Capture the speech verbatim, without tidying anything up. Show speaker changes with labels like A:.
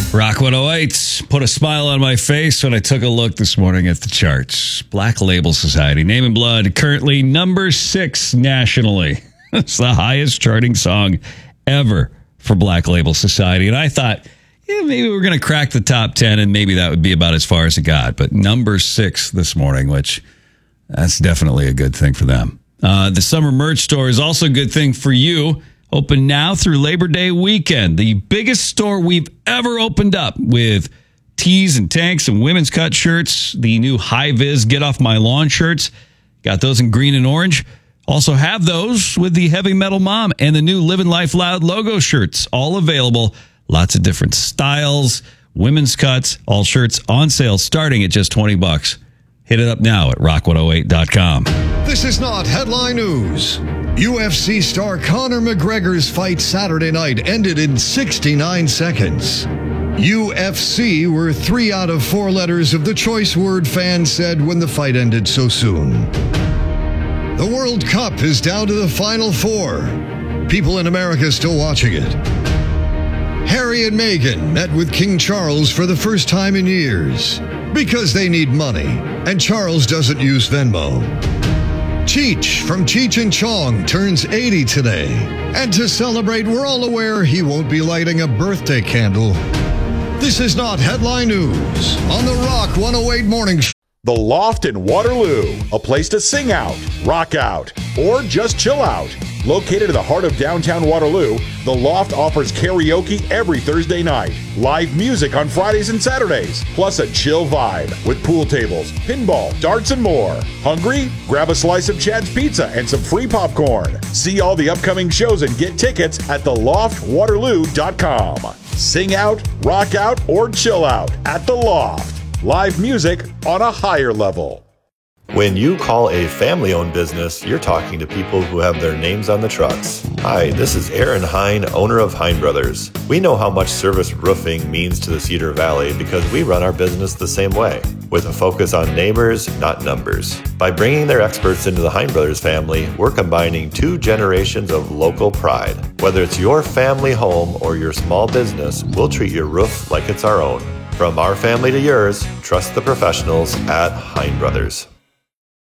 A: Rock one oh eight put a smile on my face when I took a look this morning at the charts. Black Label Society, Name in Blood, currently number six nationally. It's the highest charting song ever for Black Label Society. And I thought, yeah, maybe we're going to crack the top ten and maybe that would be about as far as it got. But number six this morning, which that's definitely a good thing for them. Uh, the summer merch store is also a good thing for you. Open now through Labor Day weekend. The biggest store we've ever opened up with tees and tanks and women's cut shirts. The new High Vis Get Off My Lawn shirts. Got those in green and orange. Also have those with the Heavy Metal Mom and the new Living Life Loud logo shirts. All available. Lots of different styles, women's cuts, all shirts on sale starting at just twenty bucks. Hit it up now at rock one oh eight dot com.
B: This is not headline news. U F C star Conor McGregor's fight Saturday night ended in sixty-nine seconds. U F C were three out of four letters of the choice word fans said when the fight ended so soon. The World Cup is down to the final four. People in America still watching it. Harry and Meghan met with King Charles for the first time in years because they need money, and Charles doesn't use Venmo. Cheech from Cheech and Chong turns eighty today. And to celebrate, we're all aware he won't be lighting a birthday candle. This is not headline news on the Rock one oh eight Morning Show.
C: The Loft in Waterloo, a place to sing out, rock out, or just chill out. Located in the heart of downtown Waterloo, The Loft offers karaoke every Thursday night, live music on Fridays and Saturdays, plus a chill vibe with pool tables, pinball, darts, and more. Hungry? Grab a slice of Chad's Pizza and some free popcorn. See all the upcoming shows and get tickets at the loft waterloo dot com. Sing out, rock out, or chill out at The Loft. Live music on a higher level.
D: When you call a family-owned business, you're talking to people who have their names on the trucks. Hi, this is Aaron Hine, owner of Hine Brothers. We know how much service roofing means to the Cedar Valley because we run our business the same way, with a focus on neighbors, not numbers. By bringing their experts into the Hine Brothers family, we're combining two generations of local pride. Whether it's your family home or your small business, we'll treat your roof like it's our own. From our family to yours, trust the professionals at Hine Brothers.